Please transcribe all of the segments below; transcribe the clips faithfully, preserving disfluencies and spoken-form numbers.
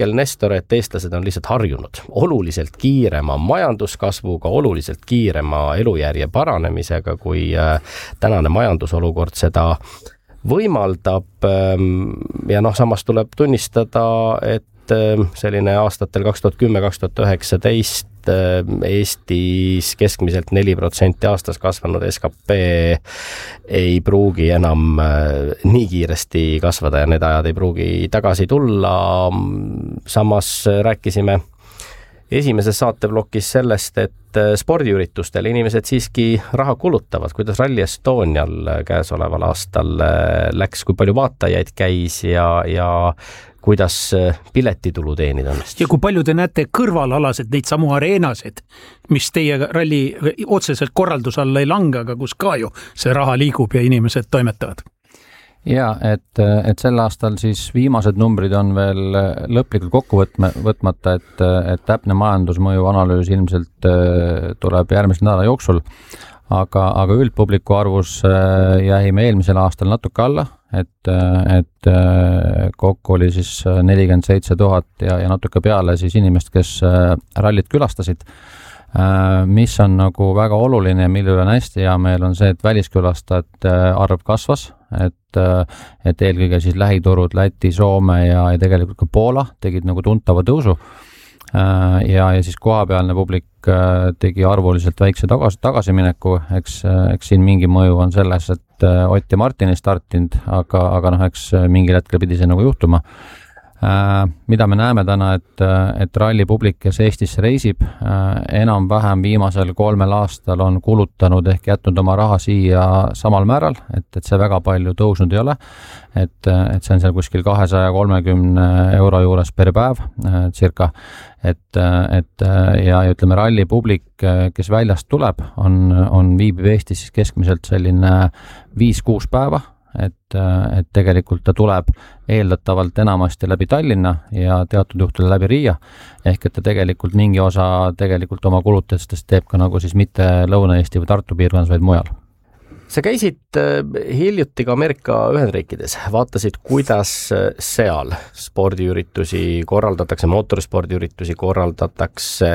Mihkel Nestor, et eestlased on lihtsalt harjunud oluliselt kiirema majanduskasvuga, oluliselt kiirema elujärje paranemisega, kui tänane majandusolukord seda võimaldab. Ja noh, samas tuleb tunnistada, et selline aastatel kaks tuhat kümme kaks tuhat üheksateist Eestis keskmiselt neli protsenti aastas kasvanud S K P ei pruugi enam nii kiiresti kasvada ja need ajad ei pruugi tagasi tulla. Samas rääkisime esimeses saateblokis sellest, et spordiüritustel inimesed siiski raha kulutavad, kuidas Rally Estonial käesoleval aastal läks, kui palju vaatajaid käis ja, ja kuidas piletitulu teenida õnnest. Ja kui palju te näete kõrvalalasid neid samu areenasid, mis teie ralli otseselt korralduse alla ei lange, aga kus ka ju see raha liigub ja inimesed toimetavad? Ja, et, et sel aastal siis viimased numbrid on veel lõplikult kokku võtma, võtmata, et, et täpne majandusmõju analüüs ilmselt tuleb järgmise nädala jooksul, aga, aga üldpubliku arvus jäime eelmisel aastal natuke alla, et, et kokku oli siis nelikümmend seitse tuhat ja, ja natuke peale siis inimest, kes rallit külastasid. Mis on nagu väga oluline ja mille üle on hästi hea meel on see, et väliskülastajate arv kasvas, et, et eelkõige siis lähiturud Läti, Soome ja, ja tegelikult ka Poola tegid nagu tuntava tõusu ja, ja siis kohapealne publik tegi arvuliselt väikse tagasi, tagasimineku, eks, eks siin mingi mõju on selles, et Ott ja Martin ei startinud, aga, aga noh, eks mingil hetkel pidi see nagu juhtuma. Mida me näeme täna, et, et ralli publik, kes Eestisse reisib, enam-vähem viimasel kolmel aastal on kulutanud ehk jätnud oma raha siia samal määral, et, et see väga palju tõusnud ei ole, et, et see on seal kuskil kahesaja kolmekümne euro juures per päev, circa, et, et ja, ja ütleme ralli publik, kes väljast tuleb, on, on viibib Eestis siis keskmiselt selline viis-kuus päeva, et, et tegelikult ta tuleb eeldatavalt enamasti läbi Tallinna ja teatud juhtudel läbi Riia, ehk et ta tegelikult mingi osa tegelikult oma kulutustest teeb ka nagu siis mitte Lõuna-Eesti või Tartu piirkonnas, vaid mujal. Sa käisid hiljuti ka Ameerika Ühendriikides, vaatasid, kuidas seal spordiüritusi korraldatakse, mootorispordiüritusi korraldatakse,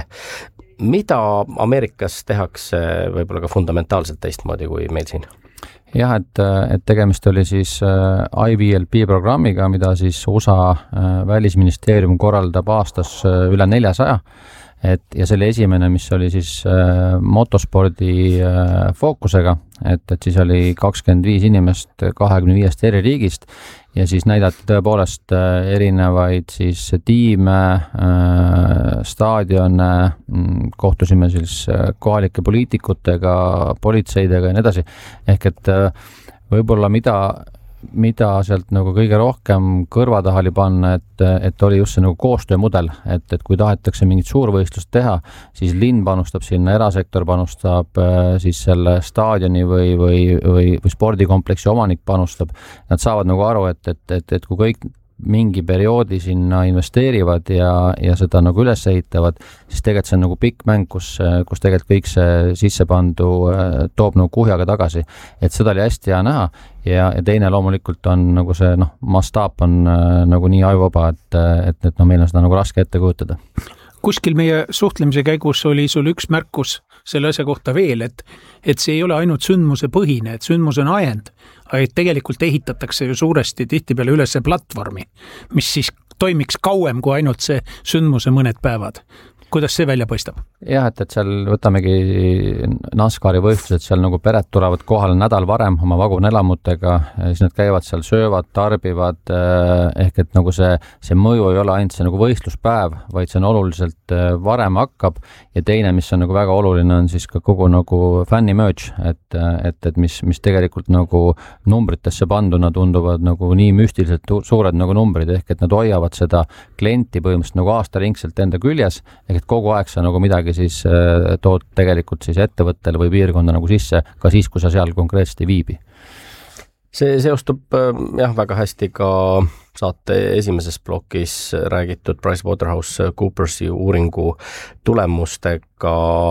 mida Ameerikas tehakse võib-olla ka fundamentaalselt teistmoodi kui meil siin? Jah, et, et tegemist oli siis I V L P programmiga, mida siis U S A välisministeerium korraldab aastas üle neljasaja, et ja selle esimene, mis oli siis äh, motospordi äh, fookusega, et, et siis oli kakskümmend viis inimest kahekümne viiest eri riigist ja siis näidati tõepoolest äh, erinevaid siis tiime, äh, staadione, kohtusime siis äh, kohalike poliitikutega, politseidega ja nii edasi, ehk et äh, võib-olla mida mida sealt nagu kõige rohkem kõrva taha oli panna, et, et oli just see nagu koostöömudel, et, et kui tahetakse mingit suurvõistlust teha, siis linn panustab sinna, erasektor panustab, siis selle staadioni või, või, või, või spordikompleksi omanik panustab. Nad saavad nagu aru, et, et, et, et kui kõik mingi perioodi sinna investeerivad ja, ja seda nagu üles ehitavad, siis tegelikult see on nagu pikk mäng, kus, kus tegelikult kõik see sissepandu toob nagu kuhjaga tagasi. Et seda oli hästi hea näha ja, ja teine loomulikult on nagu see, noh, mastaap on nagu nii ajuvaba, et, et, et no, meil on seda nagu raske ette kujutada. Kuskil meie suhtlemise käigus oli sul üks märkus selle asja kohta veel, et, et see ei ole ainult sündmuse põhine, et sündmus on ajend, aga tegelikult ehitatakse ju suuresti tihtipeale üles platvormi, mis siis toimiks kauem kui ainult see sündmuse mõned päevad. Kuidas see välja paistab? Jah, et, et seal võtamegi NASCARi võistlused, seal nagu pered tulevad kohale nädal varem oma vagunelamutega, siis nad käivad seal, söövad, tarbivad, ehk et nagu see, see mõju ei ole ainult see nagu võistluspäev, vaid see on oluliselt varem hakkab ja teine, mis on nagu väga oluline, on siis ka kogu nagu fänni merch, et, et, et mis, mis tegelikult nagu numbritesse panduna tunduvad nagu nii müstiliselt suured nagu numbrid, ehk et nad hoiavad seda klienti põhimõtteliselt nagu aastaringselt enda küljes, ehk et kogu aeg sa nagu midagi siis tood tegelikult siis ettevõttele või piirkonda nagu sisse, ka siis, kui sa seal konkreetselt ei viibi. See seostub jah, väga hästi ka saate esimeses plokis räägitud PricewaterhouseCoopersi uuringu tulemustega.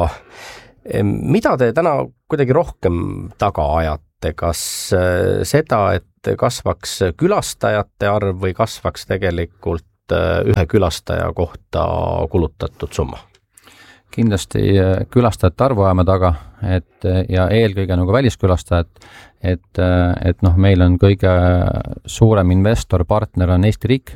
Mida te täna kuidagi rohkem taga ajate? Kas seda, et kasvaks külastajate arv või kasvaks tegelikult ühe külastaja kohta kulutatud summa? Kindlasti külastajate arvu ajame taga, et ja eelkõige nagu väliskülastajad, et, et noh, meil on kõige suurem investor, partner on Eesti riik.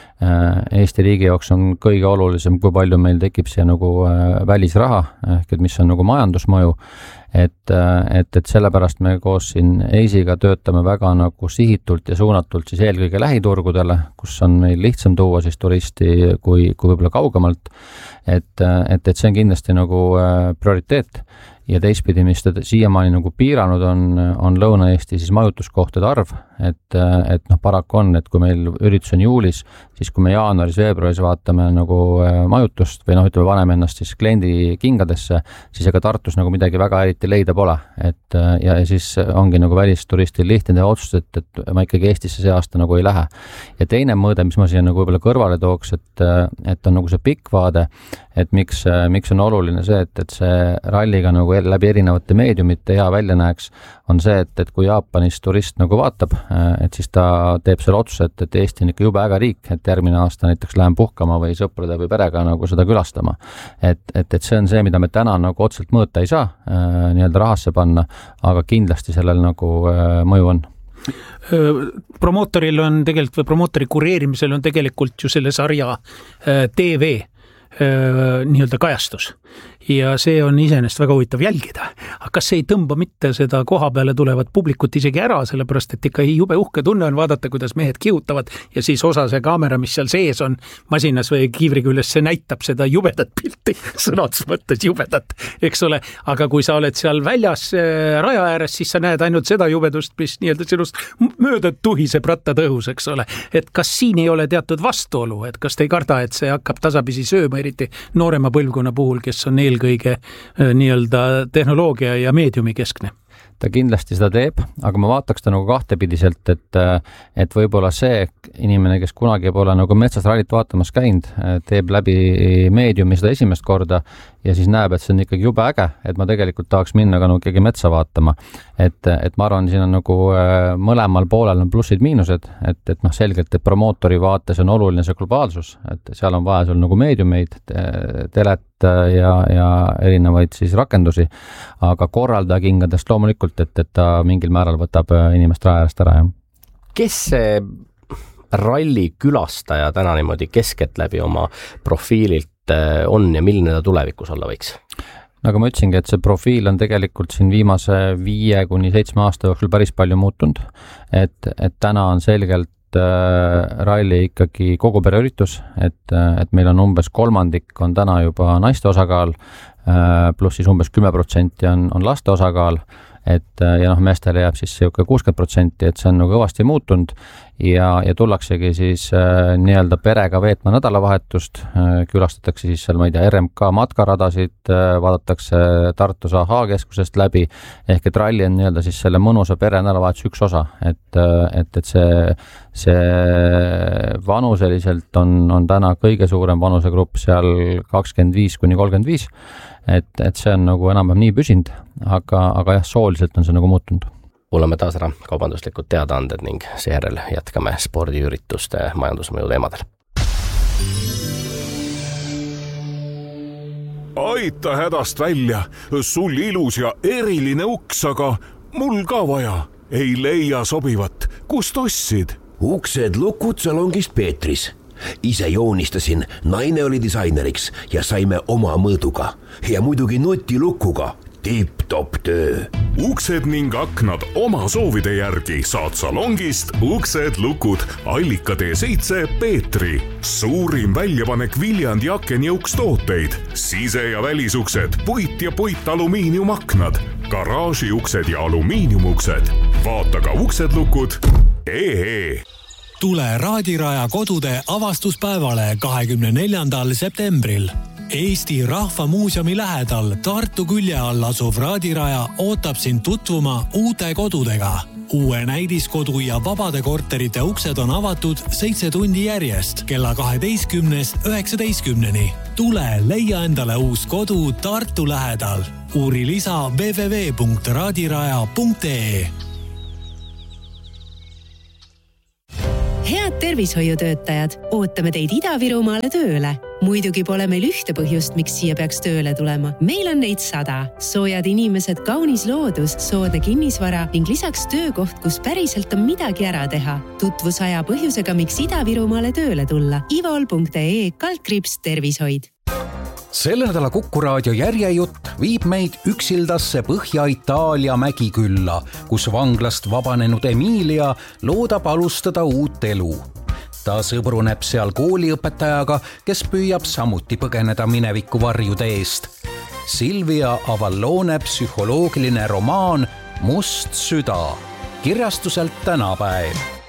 Eesti riigi jaoks on kõige olulisem, kui palju meil tekib siia nagu välisraha, ehk et mis on nagu majandusmõju, et, et, et sellepärast me koos siin EISiga töötame väga nagu sihitult ja suunatult siis eelkõige lähiturgudele, kus on meil lihtsam tuua siis turisti kui, kui võib-olla kaugemalt, et, et, et see on kindlasti nagu prioriteet. Ja teistpidi, mis ta siiamaani nagu piiranud on, on Lõuna-Eesti siis majutuskohtade arv, et, et noh, paraku on, et kui meil üritus on juulis, siis kui me jaanuaris, veebruaris vaatame nagu majutust või noh, ütleme, paneme ennast siis kliendi kingadesse, siis ega Tartus nagu midagi väga eriti leida pole, et ja, ja siis ongi nagu välisturistil lihtne teha otsust, et, et ma ikkagi Eestisse see aasta nagu ei lähe. Ja teine mõõde, mis ma siia nagu võib-olla kõrvale tooks, et, et on nagu see pikk vaade, et miks, miks on oluline see, et, et see ralliga nagu läbi erinevate meediumite hea välja näeks, on see, et, et kui Jaapanis turist nagu vaatab, et siis ta teeb selle otsuse, et, et Eesti on ikka jube äge riik, et järgmine aasta näiteks lähen puhkama või sõprade või perega nagu seda külastama. Et, et, et see on see, mida me täna nagu otseselt mõõta ei saa, nii-öelda rahasse panna, aga kindlasti sellel nagu mõju on. Promootoril on tegelikult või promootori kureerimisel on tegelikult ju selle sarja T V nii-öelda kajastus ja see on iseenesest väga huvitav jälgida. Aga kas see ei tõmba mitte seda koha peale tulevat publikut isegi ära, sellepärast et ikka jube uhke tunne on vaadata, kuidas mehed kihutavad ja siis osa see kaamera, mis seal sees on masinas või kiivri küljes, see näitab seda jubedat pilti, sõnades mõttes jubedat, eks ole. Aga kui sa oled seal väljas raja ääres, siis sa näed ainult seda jubedust, mis nii-öelda sinust mööda tuhiseb rattad õhus, eks ole. Et kas siin ei ole teatud vastuolu, et kas te ei karda, et see hakkab tasapisi sööma, eriti noorema põlvkonna puhul, kes on eelkõige nii-öelda tehnoloogia ja meediumi keskne? Ta kindlasti seda teeb, aga ma vaataks ta nagu kahtepidiselt, et, et võib-olla see inimene, kes kunagi pole nagu metsas rallit vaatamas käinud, teeb läbi meediumi seda esimest korda ja siis näeb, et see on ikkagi jube äge, et ma tegelikult tahaks minna ka nagu ikkagi metsa vaatama. Et, et ma arvan, siin on nagu mõlemal poolel on plussid-miinused, et, et noh, selgelt, et promootori vaates on oluline see globaalsus, et seal on vaja sul nagu meediumeid, telet ja, ja erinevaid siis rakendusi, aga korraldaja kingadest loomulikult, et, et ta mingil määral võtab inimest raja äärest ära. Ja. Kes see ralli külastaja täna niimoodi keskelt läbi oma profiililt on ja milline ta tulevikus olla võiks? Nagu ma ütlesingi, et see profiil on tegelikult siin viimase viie kuni seitsme aasta jooksul päris palju muutunud, et, et täna on selgelt ralli ikkagi kogu pereüritus, et, et meil on umbes kolmandik on täna juba naiste osakaal, pluss siis umbes kümme protsenti on, on laste osakaal, et ja noh, meestele jääb siis siuke kuuskümmend protsenti, et see on nagu kõvasti muutunud ja, ja tullaksegi siis äh, nii-öelda perega veetma nädalavahetust, äh, külastatakse siis seal, ma ei tea, R M K matkaradasid, äh, vaadatakse Tartus A H keskusest läbi, ehk et ralli on nii-öelda siis selle mõnusa pere nädalavahetuse üks osa, et, et, et see, see vanuseliselt on, on täna kõige suurem vanusegrupp seal kakskümmend viis kuni kolmkümmend viis, et, et see on nagu enam-vähem nii püsinud, aga, aga jah, sooliselt on see nagu muutunud. Kuulame taas ära kaubanduslikud teadaanded ning seejärel jätkame spordiürituste majandusmõju teemadel. Aita hädast välja, sul ilus ja eriline uks, aga mul ka vaja. Ei leia sobivat. Kust ostsid? Uksed lukud salongist Peetris. Ise joonistasin, naine oli disaineriks ja saime oma mõõduga. Ja muidugi nutilukuga. Tipp-top töö. Uksed ning aknad oma soovide järgi saad salongist Uksed lukud Allika tee seitse Peetri. Suurim väljapanek Viljandi aken ja ukstooteid. Sise- ja välisuksed, puit ja puit alumiiniumaknad, garaažiuksed ja alumiiniumuksed. Vaata ka Uksed lukud. Ee. Tule Raadiraja kodude avastuspäevale kahekümne neljandal septembril. Eesti Rahva Muuseumi lähedal Tartu külje all asuv Raadiraja ootab sind tutvuma uute kodudega. Uue näidiskodu ja vabade korterite uksed on avatud seitse tundi järjest kella kaheteistkümnest üheksateistkümneni. Tule leia endale uus kodu Tartu lähedal. Uuri lisa w w w punkt raadiraja punkt e e. Head tervishoiutöötajad. Ootame teid Ida-Virumaale tööle. Muidugi pole meil ühte põhjust, miks siia peaks tööle tulema. Meil on neid sada. Soojad inimesed, kaunis loodus, soodne kinnisvara ning lisaks töökoht, kus päriselt on midagi ära teha. Tutvus aja põhjusega, miks Ida-Virumaale tööle tulla. ivol punkt ee kaldkriips tervishoid. Selle nädala Kuku raadio järjejutt viib meid üksildasse Põhja-Itaalia mägikülla, kus vanglast vabanenud Emilia loodab alustada uut elu. Ta sõbruneb seal kooliõpetajaga, kes püüab samuti põgeneda mineviku varjude eest. Silvia Avallone psühholoogiline romaan Must süda kirjastuselt Tänapäev.